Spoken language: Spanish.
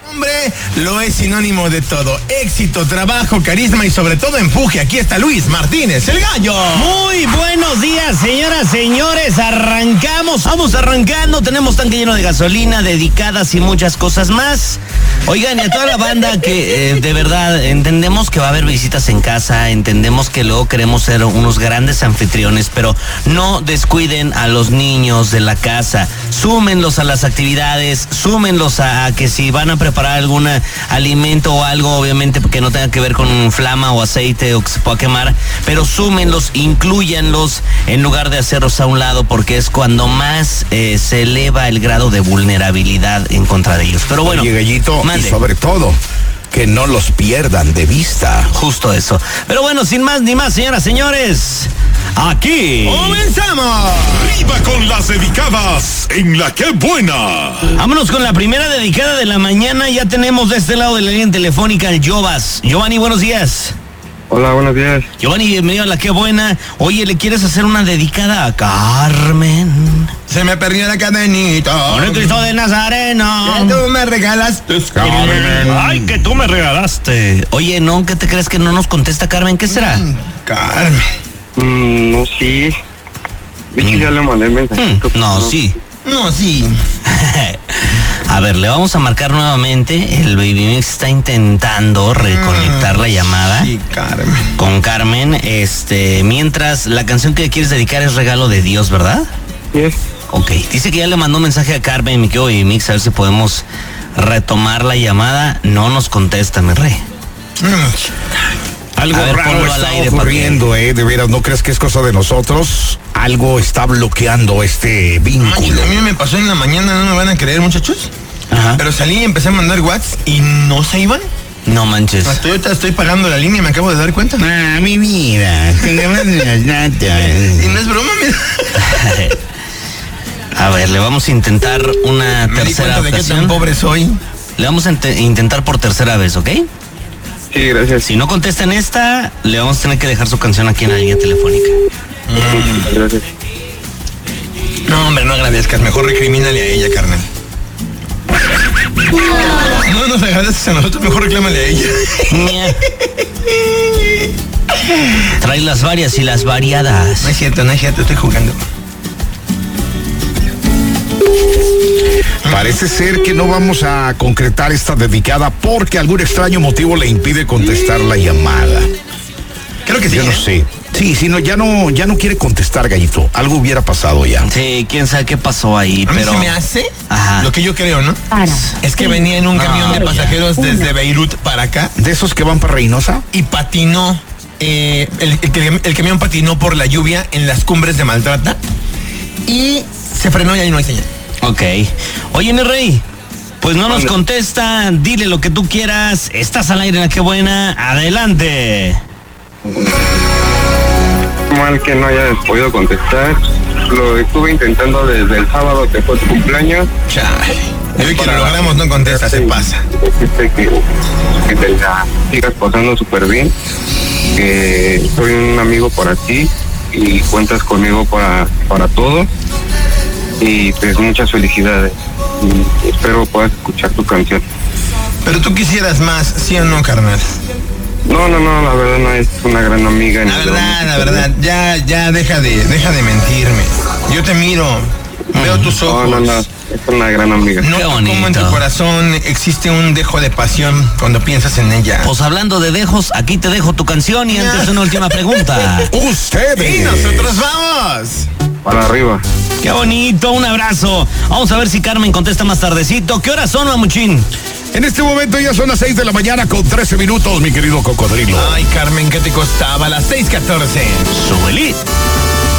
Hombre, lo es sinónimo de todo. Éxito, trabajo, carisma y sobre todo empuje. Aquí está Luis Martínez, el gallo. Muy buenos días, señoras, señores. Arrancamos, vamos arrancando. Tenemos tanque lleno de gasolina, dedicadas y muchas cosas más. Oigan, y a toda la banda que de verdad entendemos que va a haber visitas en casa, entendemos que luego queremos ser unos grandes anfitriones, pero no descuiden a los niños de la casa. Súmenlos a las actividades, súmenlos a que si van a preparar algún alimento o algo, obviamente que no tenga que ver con flama o aceite o que se pueda quemar, pero súmenlos, inclúyanlos en lugar de hacerlos a un lado, porque es cuando más se eleva el grado de vulnerabilidad en contra de ellos. Pero bueno, oye, Gallito, mande. y sobre todo, que no los pierdan de vista. Justo eso. Pero bueno, sin más ni más, señoras, señores, aquí ¡comenzamos! ¡Viva con las dedicadas en La Qué Buena! vámonos con la primera dedicada de la mañana. Ya tenemos de este lado de la línea telefónica el Jovas. Giovanni, buenos días. Hola, buenos días. Giovanni, bienvenido a La Qué Buena. Oye, ¿le quieres hacer una dedicada a Carmen? Se me perdió la cadenita. Con el Cristo de Nazareno. Que tú me regalaste, Carmen. Ay, que tú me regalaste. Oye, ¿no? ¿Qué te crees que no nos contesta Carmen? ¿Qué será? Carmen. No, sí. De hecho, ya le mandé el mensajito. No, sí. No, sí. A ver, le vamos a marcar nuevamente. El Baby Mix está intentando reconectar la llamada Sí, Carmen. con Carmen. Mientras la canción que quieres dedicar es Regalo de Dios, ¿verdad? Yes. Ok, dice que ya le mandó un mensaje a Carmen, mi querido Baby Mix, a ver si podemos retomar la llamada. No nos contesta, mi rey. Algo A ver, raro ponlo al está aire, ocurriendo, de veras, ¿no crees que es cosa de nosotros? Algo está bloqueando este Ay, vínculo. a mí me pasó en la mañana, no me van a creer, muchachos. Ajá. Pero salí y empecé a mandar WhatsApp y no se iban. No manches. Hasta ahorita estoy pagando la línea y me acabo de dar cuenta. Ah, mi vida. Y no es broma, mira. A ver, le vamos a intentar una Me di tercera cuenta de qué tan ocasión. pobre soy. Le vamos a intentar por tercera vez, ¿ok? Sí, gracias. Si no contesta en esta, le vamos a tener que dejar su canción aquí en la línea telefónica. Gracias. No, hombre, no agradezcas. Mejor recrimínale a ella, carnal. No nos agradezcas a nosotros, mejor reclámale a ella. Trae las varias y las variadas. No es cierto, estoy jugando. Parece ser que no vamos a concretar esta dedicada porque algún extraño motivo le impide contestar la llamada. Creo que sí. Yo no sé. Sí, no, ya no quiere contestar, Gallito. Algo hubiera pasado ya. Sí, quién sabe qué pasó ahí, A mí pero... se me hace Ajá. lo que yo creo, ¿no? Es que venía en un camión de pasajeros desde Beirut para acá ¿De esos que van para Reynosa? y patinó. El camión patinó por la lluvia en las cumbres de Maltrata y se frenó y ahí no hay señal. Ok. Oye, mi rey, pues no nos contesta, dile lo que tú quieras. Estás al aire en La Qué Buena, adelante. Mal que no hayas podido contestar. Lo estuve intentando desde el sábado que fue tu cumpleaños. Chale. Hoy que lo logramos no contesta, se pasa. Decirte que te la sigas pasando súper bien. Que soy un amigo para ti y cuentas conmigo para todo. Y pues muchas felicidades. Y espero puedas escuchar tu canción. Pero tú quisieras más, ¿sí o no, carnal? No, la verdad no es una gran amiga. La verdad, ya deja de mentirme. Yo te miro, veo tus ojos. No, es una gran amiga. Noto Qué cómo en tu bonito. corazón existe un dejo de pasión cuando piensas en ella. Pues hablando de dejos, aquí te dejo tu canción y antes una última pregunta. ¡Ustedes! ¡Y nosotros vamos! Para arriba. Qué bonito, un abrazo. Vamos a ver si Carmen contesta más tardecito. ¿Qué horas son, mamuchín? En este momento ya son las 6 de la mañana con 13 minutos, mi querido cocodrilo. Ay, Carmen, ¿qué te costaba? Las 6:14. Súbele.